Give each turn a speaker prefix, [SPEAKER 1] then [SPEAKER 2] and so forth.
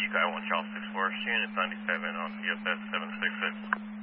[SPEAKER 1] Sky 1 Charles 64, unit 97 on CSS 766.